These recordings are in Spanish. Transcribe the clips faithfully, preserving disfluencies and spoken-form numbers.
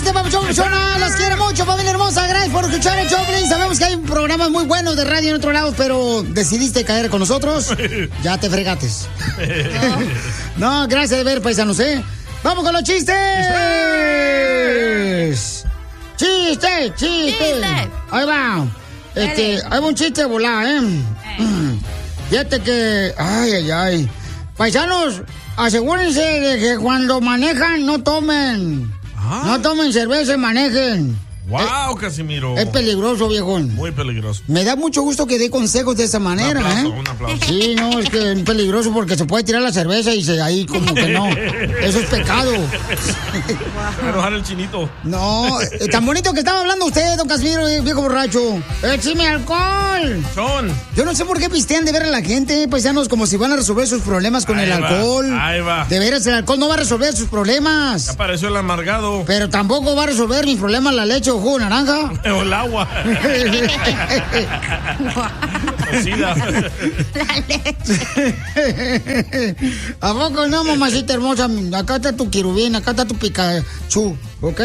chiste, papuchón, papuchona. Los quiero mucho, familia hermosa. Gracias por escuchar el Choplin. Sabemos que hay programas muy buenos de radio en otro lado, pero decidiste caer con nosotros. Ya te fregates. No, no, gracias de ver, paisanos, ¿eh? ¡Vamos con los chistes! ¡Chiste! ¡Chiste! ¡Chiste! Ahí va. Este, hay un chiste de volada, ¿eh? eh. Fíjate que... Ay, ay, ay. Paisanos, asegúrense de que cuando manejan no tomen. ¿Ah? No tomen cerveza y manejen. ¡Wow, Casimiro! Es peligroso, viejón. Muy peligroso. Me da mucho gusto que dé consejos de esa manera, un aplauso, ¿eh? Un aplauso. Sí, no, es que es peligroso porque se puede tirar la cerveza y se, ahí como que no. Eso es pecado. Voy a enojar el chinito. No, tan bonito que estaba hablando usted, don Casimiro, viejo borracho. ¡Écheme alcohol! Son. Yo no sé por qué pistean de ver a la gente, paisanos, como si van a resolver sus problemas con ahí el va, alcohol. Ahí va. De veras, el alcohol no va a resolver sus problemas. Ya apareció el amargado. Pero tampoco va a resolver mis problemas la leche o jugo de naranja. O el agua. La leche. ¿A poco no, mamacita hermosa? Acá está tu querubín, acá está tu Pikachu, ¿ok?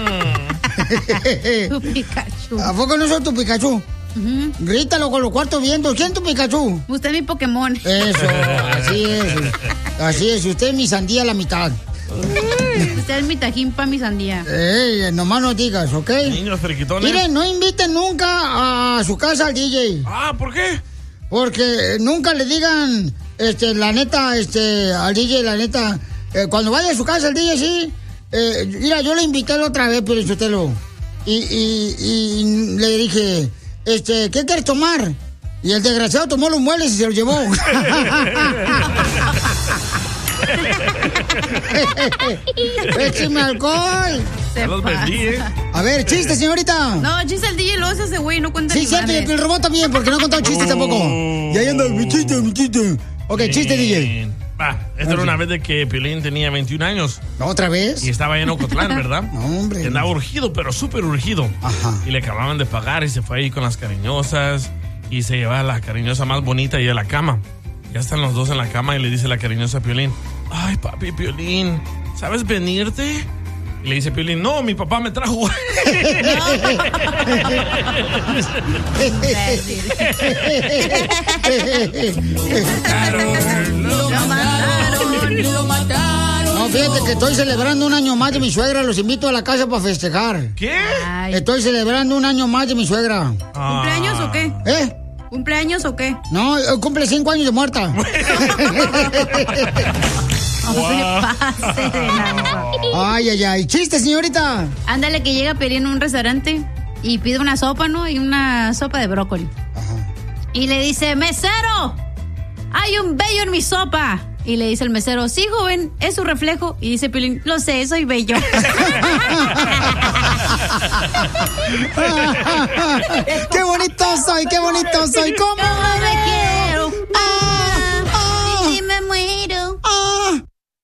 Tu Pikachu. ¿A poco no soy tu Pikachu? Uh-huh. Grítalo con los cuartos vientos. ¿Quién es tu Pikachu? Usted es mi Pokémon. Eso, así es. Así es, usted es mi sandía a la mitad. Usted es mi tajín pa' mi sandía. Ey, nomás no digas, ¿ok? Niños friquitones. Miren, no inviten nunca a su casa al D J. Ah, ¿por qué? Porque nunca le digan, este, la neta, este, al D J, la neta, eh, cuando vaya a su casa al D J, sí. Eh, mira, yo le invité la otra vez, pero Pelichotelo. Y, y, y le dije, este, ¿qué quieres tomar? Y el desgraciado tomó los muebles y se los llevó. ¡Écheme alcohol! Se los vendí, ¿eh? A ver, chiste, señorita. No, chiste el D J lo hace ese güey, no cuenta sí, ni cierto, madres. y el robot también, porque no ha contado chistes Oh. tampoco. Y ahí anda, mi chiste, mi chiste. Ok, chiste, D J. Va, esta era una vez de que Piolín tenía veintiún años. ¿Otra vez? Y estaba en Ocotlán, ¿verdad? No, hombre. Y andaba urgido, pero súper urgido. Ajá. Y le acababan de pagar y se fue ahí con las cariñosas. Y se lleva a la cariñosa más bonita y a la cama. Ya están los dos en la cama y le dice la cariñosa a Piolín: ay, papi, Piolín, ¿sabes venirte? Y le dice Piolín: no, mi papá me trajo. Lo mataron, lo mataron. No, fíjate que estoy celebrando un año más de mi suegra. Los invito a la casa para festejar. ¿Qué? Ay. Estoy celebrando un año más de mi suegra. ¿Cumpleaños o qué? ¿Eh? ¿Cumpleaños o qué? No, cumple cinco años de muerta. No se pase de lanza. Ay, ay, ay. Chiste, señorita. Ándale, que llega Piolín a un restaurante y pide una sopa, ¿no? Y una sopa de brócoli. Ajá. Y le dice: ¡mesero! ¡Hay un bello en mi sopa! Y le dice el mesero: sí, joven, es su reflejo. Y dice Piolín: lo sé, soy bello. ¡Qué bonito soy, qué bonito soy! ¿Cómo